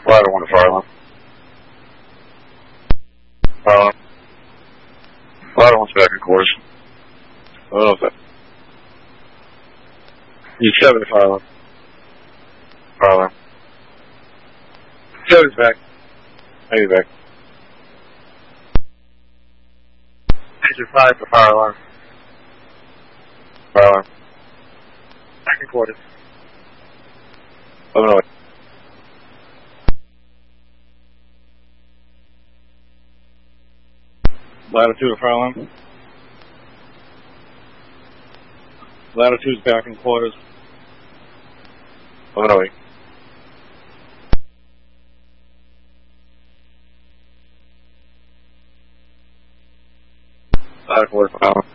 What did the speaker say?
Ladder 1 to fire alarm. Fire alarm. Ladder 1's back in quarters. Oh, okay. You 7 to fire alarm. Fire alarm. 7's back. 80 back. Major 5 to fire alarm. Fire alarm. Back in quarters. 1108. Ladder 2 to fire alarm. Ladder 2's back in quarters. 1108. Ladder 4 to fire alarm.